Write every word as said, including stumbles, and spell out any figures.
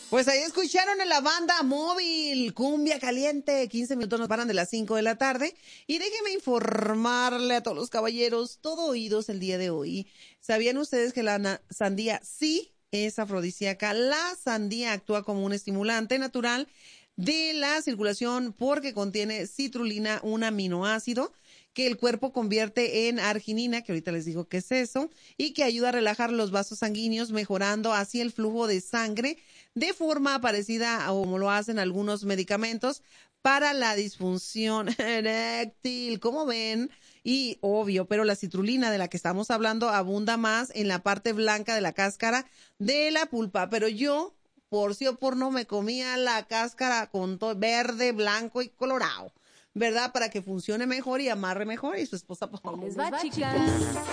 Pues ahí escucharon en la banda móvil, Cumbia Caliente, quince minutos nos paran de las cinco de la tarde. Y déjenme informarle a todos los caballeros, todo oídos el día de hoy. ¿Sabían ustedes que la na- sandía sí es afrodisíaca? La sandía actúa como un estimulante natural de la circulación porque contiene citrulina, un aminoácido que el cuerpo convierte en arginina, que ahorita les digo qué es eso, y que ayuda a relajar los vasos sanguíneos, mejorando así el flujo de sangre de forma parecida a como lo hacen algunos medicamentos para la disfunción eréctil, como ven, y obvio, pero la citrulina de la que estamos hablando abunda más en la parte blanca de la cáscara de la pulpa, pero yo, por sí o por no, me comía la cáscara con todo verde, blanco y colorado, ¿verdad? Para que funcione mejor y amarre mejor y su esposa, pues, Ahí les va, chicas.